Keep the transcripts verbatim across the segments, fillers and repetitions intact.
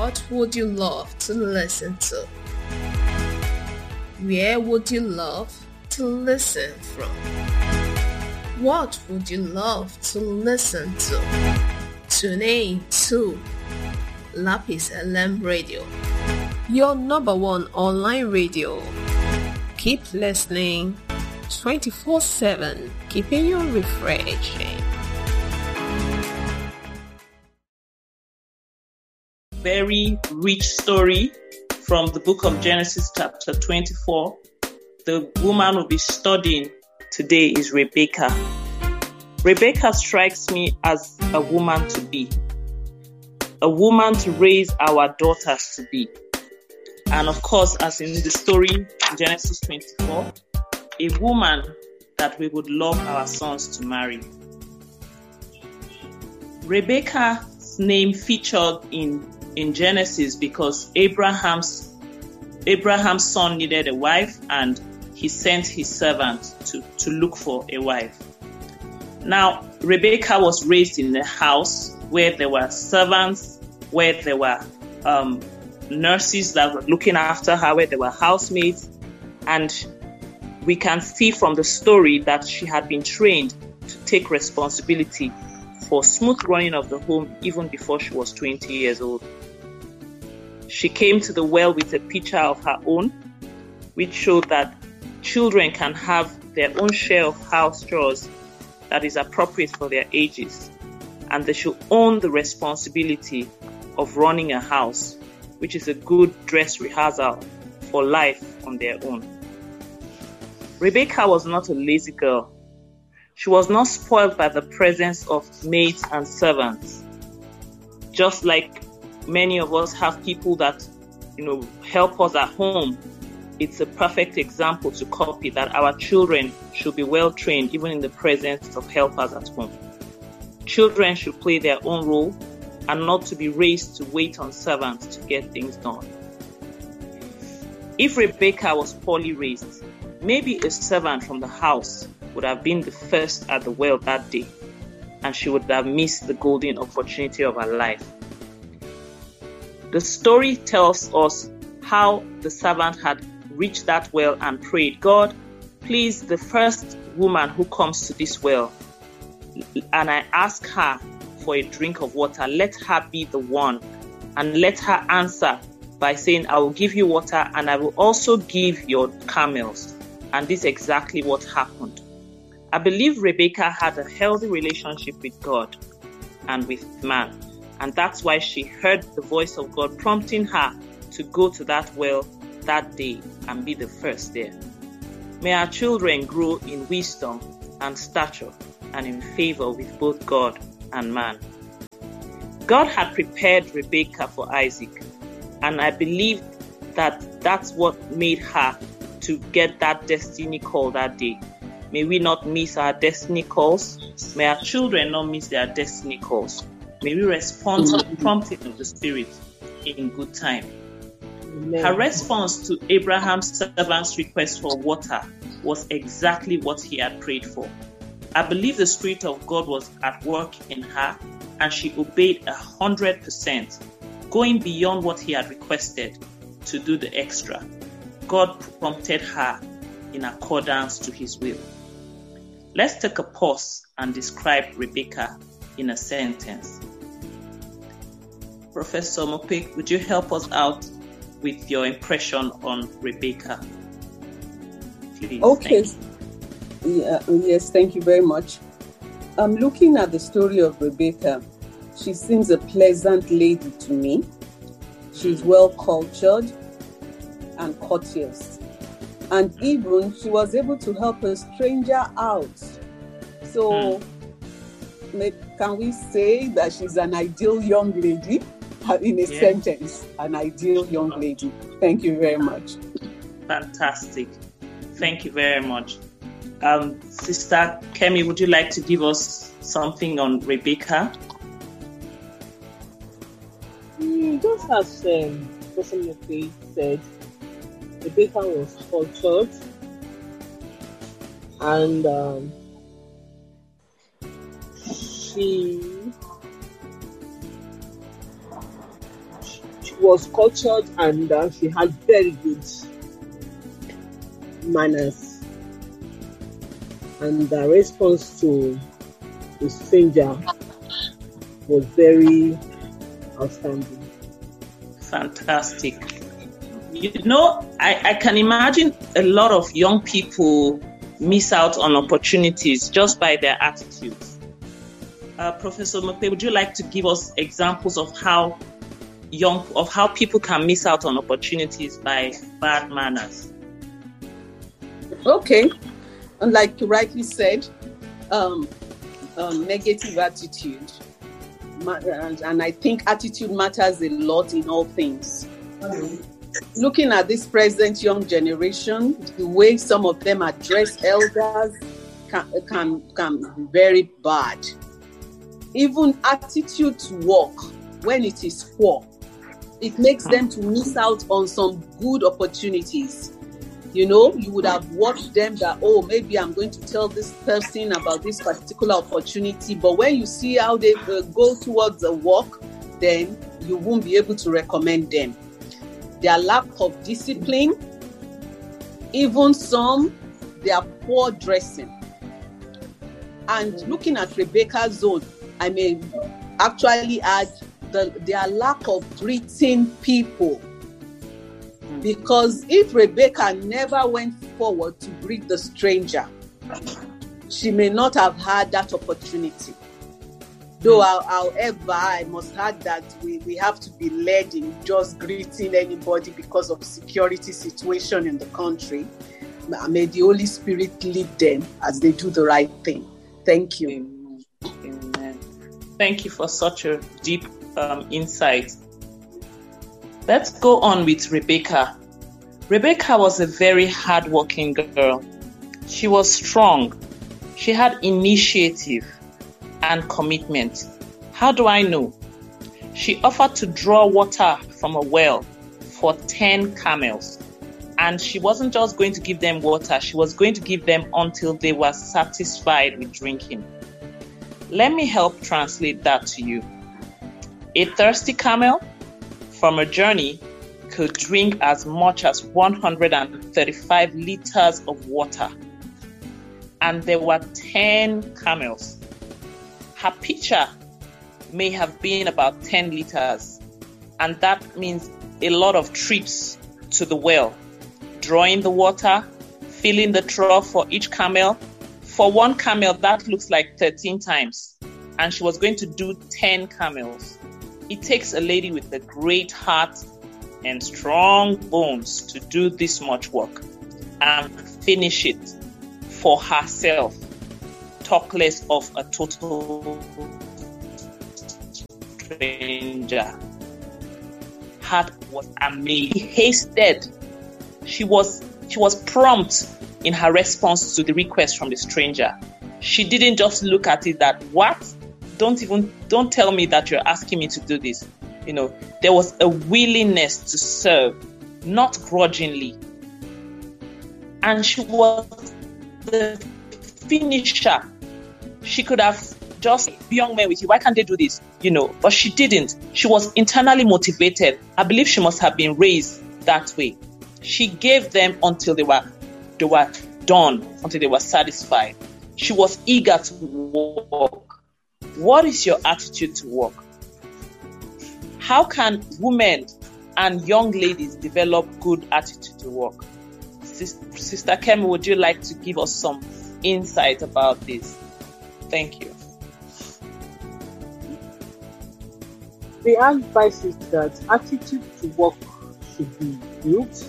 What would you love to listen to? Where would you love to listen from? What would you love to listen to? Tune in to Lapis L M Radio, your number one online radio. Keep listening twenty-four seven, keeping you refreshing. Very rich story from the book of Genesis chapter twenty-four. The woman we'll be studying today is Rebecca. Rebecca strikes me as a woman to be, a woman to raise our daughters to be. And of course, as in the story in Genesis twenty-four, a woman that we would love our sons to marry. Rebecca's name featured in in Genesis because Abraham's Abraham's son needed a wife, and he sent his servant to, to look for a wife. Now, Rebecca was raised in a house where there were servants, where there were um, nurses that were looking after her, where there were housemaids, and we can see from the story that she had been trained to take responsibility for smooth running of the home even before she was twenty years old. She came to the well with a pitcher of her own, which showed that children can have their own share of house chores that is appropriate for their ages, and they should own the responsibility of running a house, which is a good dress rehearsal for life on their own. Rebecca was not a lazy girl. She was not spoiled by the presence of maids and servants. Just like many of us have people that, you know, help us at home, it's a perfect example to copy, that our children should be well trained even in the presence of helpers at home. Children should play their own role and not to be raised to wait on servants to get things done. If Rebecca was poorly raised, maybe a servant from the house would have been the first at the well that day, and she would have missed the golden opportunity of her life. The story tells us how the servant had reached that well and prayed, God, please, the first woman who comes to this well, and I ask her for a drink of water, let her be the one, and let her answer by saying, I will give you water and I will also give your camels. And this is exactly what happened. I believe Rebecca had a healthy relationship with God and with man. And that's why she heard the voice of God prompting her to go to that well that day and be the first there. May our children grow in wisdom and stature and in favor with both God and man. God had prepared Rebecca for Isaac, and I believe that that's what made her to get that destiny call that day. May we not miss our destiny calls. May our children not miss their destiny calls. May we respond to the prompting of the Spirit in good time. Amen. Her response to Abraham's servant's request for water was exactly what he had prayed for. I believe the Spirit of God was at work in her, and she obeyed a hundred percent, going beyond what he had requested to do the extra. God prompted her in accordance to his will. Let's take a pause and describe Rebecca in a sentence. Professor Mopek, would you help us out with your impression on Rebecca? Please. Okay. Yeah, yes, thank you very much. I'm looking at the story of Rebecca. She seems a pleasant lady to me. She's well cultured and courteous. And even she was able to help a stranger out. So hmm. can we say that she's an ideal young lady? In a yes. sentence, an ideal young lady. Thank you very much. Fantastic. Thank you very much. Um, Sister Kemi, would you like to give us something on Rebecca? Mm, just as um, Professor Mopek said, Rebecca was cultured and um, she she was cultured and uh, she had very good manners. And the response to the stranger was very outstanding. Fantastic. You know, I, I can imagine a lot of young people miss out on opportunities just by their attitudes. Uh, Professor Mokpe, would you like to give us examples of how young of how people can miss out on opportunities by bad manners? Okay, and like you rightly said, um, um, negative attitude, and, and I think attitude matters a lot in all things. Looking at this present young generation, the way some of them address elders can can, can be very bad. Even attitude to work, when it is poor, it makes them to miss out on some good opportunities. You know, you would have watched them that, oh, maybe I'm going to tell this person about this particular opportunity. But when you see how they uh, go towards the work, then you won't be able to recommend them. Their lack of discipline, even some, their poor dressing. And looking at Rebecca's own, I may actually add the, their lack of greeting people. Because if Rebecca never went forward to greet the stranger, she may not have had that opportunity. Though, however, I must add that we, we have to be led in just greeting anybody because of security situation in the country. May the Holy Spirit lead them as they do the right thing. Thank you. Amen. Amen. Thank you for such a deep um, insight. Let's go on with Rebecca. Rebecca was a very hardworking girl. She was strong. She had initiative and commitment. How do I know? She offered to draw water from a well for ten camels. And she wasn't just going to give them water, she was going to give them until they were satisfied with drinking. Let me help translate that to you. A thirsty camel from a journey could drink as much as one hundred thirty-five liters of water. And there were ten camels. Her pitcher may have been about ten liters, and that means a lot of trips to the well, drawing the water, filling the trough for each camel. For one camel, that looks like thirteen times, and she was going to do ten camels. It takes a lady with a great heart and strong bones to do this much work and finish it for herself. Talk less of a total stranger. Heart was amazing. She hasted. She was she was prompt in her response to the request from the stranger. She didn't just look at it that, what? Don't even don't tell me that you're asking me to do this. You know, there was a willingness to serve, not grudgingly. And she was the finisher. She could have just, young men with you, why can't they do this? You know, but she didn't. She was internally motivated. I believe she must have been raised that way. She gave them until they were they were done, until they were satisfied. She was eager to work. What is your attitude to work? How can women and young ladies develop good attitude to work? Sister Kemi, would you like to give us some insight about this? Thank you. The advice is that attitude to work should be built,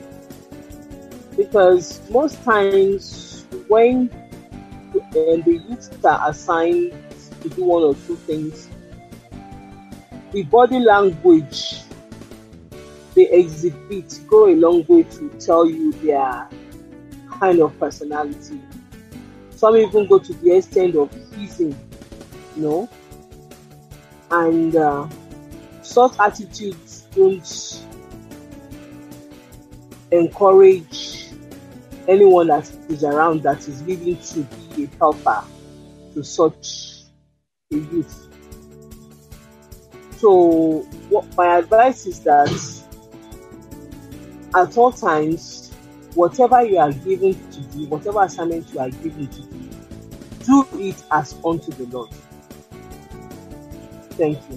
because most times when the youth are assigned to do one or two things, the body language they exhibit go a long way to tell you their kind of personality. Some even go to the extent of hissing, you know, and uh, such attitudes don't encourage anyone that is around that is willing to be a helper to such a youth. So what my advice is that at all times, whatever you are given to do, whatever assignment you are given to do, do it as unto the Lord. Thank you.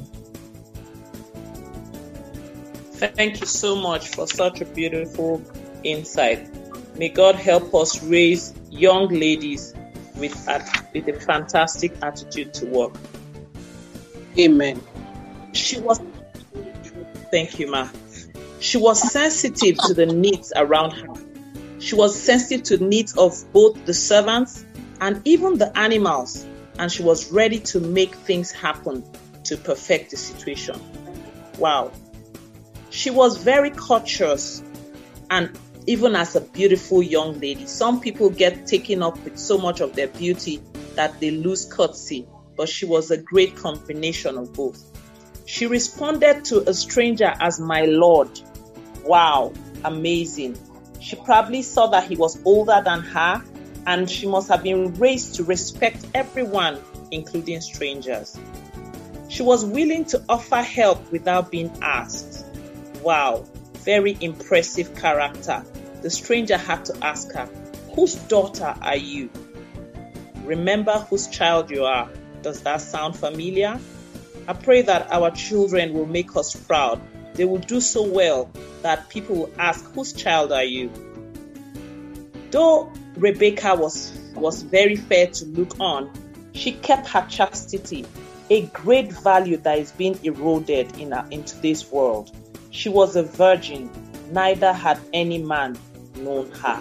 Thank you so much for such a beautiful insight. May God help us raise young ladies with a, with a fantastic attitude to work. Amen. She was, thank you, Ma. She was sensitive to the needs around her. She was sensitive to the needs of both the servants and even the animals, and she was ready to make things happen to perfect the situation. Wow. She was very courteous, and even as a beautiful young lady, some people get taken up with so much of their beauty that they lose courtesy, but she was a great combination of both. She responded to a stranger as my Lord. Wow, amazing. She probably saw that he was older than her, and she must have been raised to respect everyone, including strangers. She was willing to offer help without being asked. Wow, very impressive character. The stranger had to ask her, "Whose daughter are you?" Remember whose child you are. Does that sound familiar? I pray that our children will make us proud. They will do so well that people will ask, "Whose child are you?" Though Rebecca was, was very fair to look on, she kept her chastity, a great value that is being eroded in, our, in today's world. She was a virgin, neither had any man known her.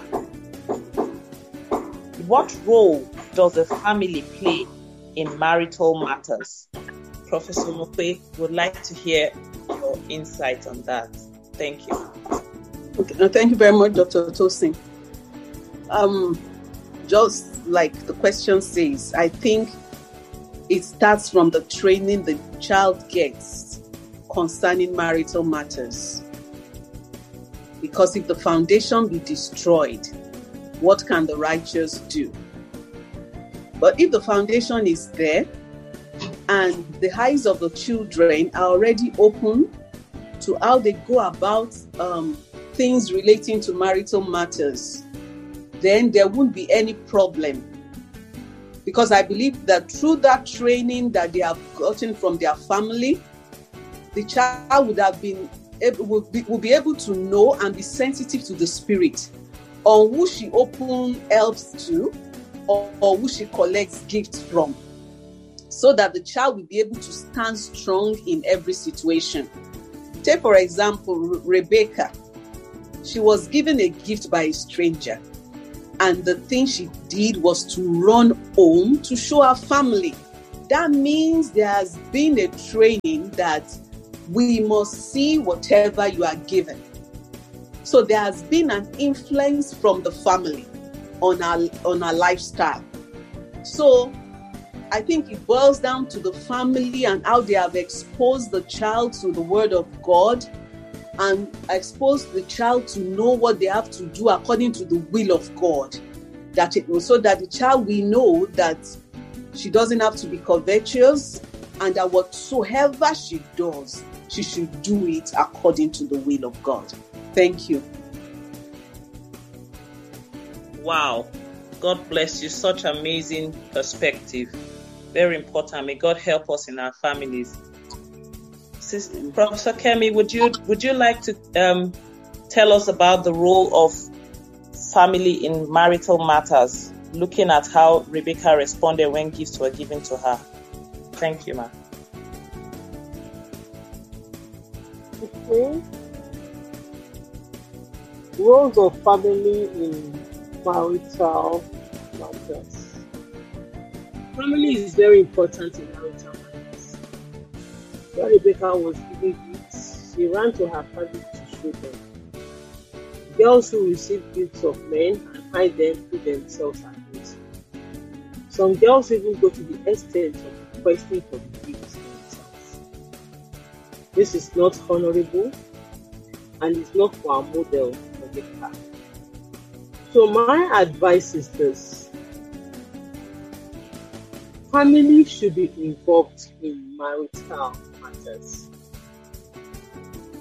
What role does a family play in marital matters? Professor Mokwe would like to hear your insight on that. Thank you. Okay, thank you very much, Doctor Tosin. Um, just like the question says, I think it starts from the training the child gets concerning marital matters. Because if the foundation be destroyed, what can the righteous do? But if the foundation is there, and the eyes of the children are already open to how they go about um, things relating to marital matters, then there won't be any problem. Because I believe that through that training that they have gotten from their family, the child would have been able, will be, will be able to know and be sensitive to the spirit on who she open helps to, or, or who she collects gifts from, so that the child will be able to stand strong in every situation. Take, for example, Re- Rebecca. She was given a gift by a stranger, and the thing she did was to run home to show her family. That means there has been a training that we must see whatever you are given. So there has been an influence from the family on our, on our lifestyle. So I think it boils down to the family and how they have exposed the child to the word of God and exposed the child to know what they have to do according to the will of God. That it so that the child will know that she doesn't have to be covetous, and that whatsoever she does, she should do it according to the will of God. Thank you. Wow. God bless you. Such amazing perspective. Very important. May God help us in our families. Sister, Professor Kemi, would you would you like to um, tell us about the role of family in marital matters, looking at how Rebecca responded when gifts were given to her? Thank you, ma. Okay. Roles of family in marital matters. Family is very important in marital matters. When Rebecca was giving gifts, she ran to her family to show them. Girls who receive gifts of men and hide them put themselves at risk. Some girls even go to the extent of requesting for the gifts themselves. This is not honorable, and it's not for our model for Rebecca. So my advice is this: family should be involved in marital matters.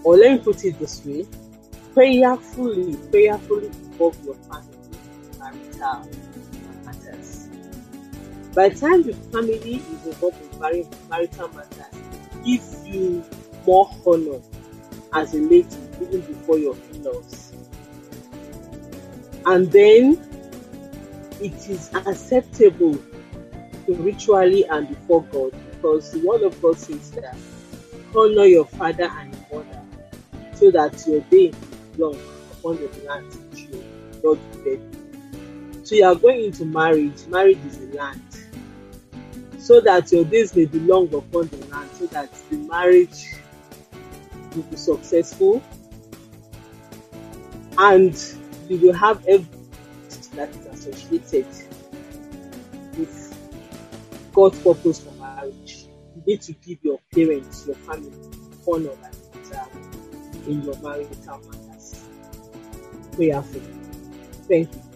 or let me put it this way, prayerfully, prayerfully involve your family in marital matters. By the time the family is involved in marital matters, give you more honor as a lady even before your in-laws. And then it is acceptable spiritually and before God, because the word of God says that honor your father and your mother, so that your day is long upon the land which you Lord gave you. So you are going into marriage. Marriage is a land, so that your days may be long upon the land, so that the marriage will be successful, and you will have everything that is associated with God's purpose for marriage. You need to give your parents, your family, honor that you deserve in your marital matters. Prayerfully. Thank you.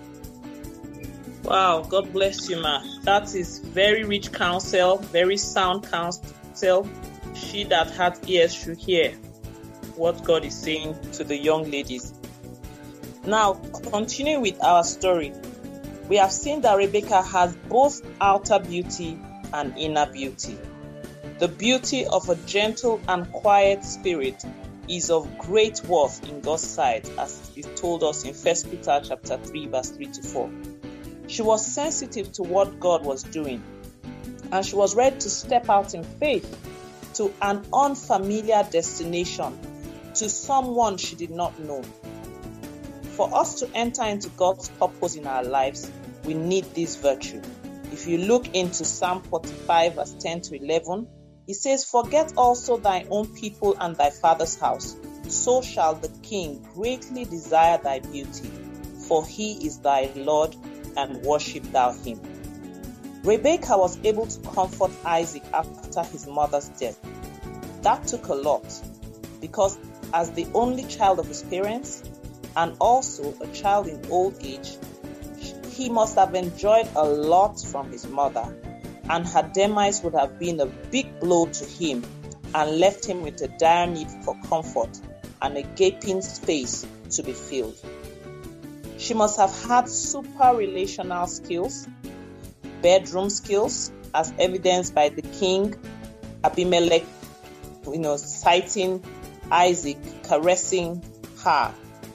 Wow, God bless you, ma. That is very rich counsel, very sound counsel. She that hath ears should hear what God is saying to the young ladies. Now, continuing with our story, we have seen that Rebecca has both outer beauty and inner beauty. The beauty of a gentle and quiet spirit is of great worth in God's sight, as is told us in First Peter chapter three, verse three to four. She was sensitive to what God was doing, and she was ready to step out in faith to an unfamiliar destination, to someone she did not know. For us to enter into God's purpose in our lives, we need this virtue. If you look into Psalm forty-five, verse ten to eleven, it says, "Forget also thy own people and thy father's house, so shall the king greatly desire thy beauty, for he is thy Lord, and worship thou him." Rebekah was able to comfort Isaac after his mother's death. That took a lot, because as the only child of his parents, and also a child in old age, he must have enjoyed a lot from his mother, and her demise would have been a big blow to him and left him with a dire need for comfort and a gaping space to be filled. She must have had super relational skills, bedroom skills, as evidenced by the king Abimelech, you know, citing Isaac caressing her.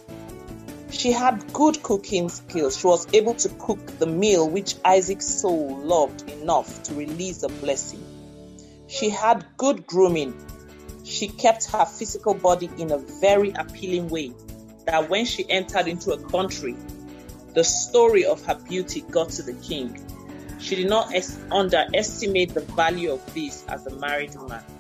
She had good cooking skills. She was able to cook the meal which Isaac's soul loved enough to release a blessing. She had good grooming. She kept her physical body in a very appealing way, that when she entered into a country, the story of her beauty got to the king. She did not es- underestimate the value of this as a married woman.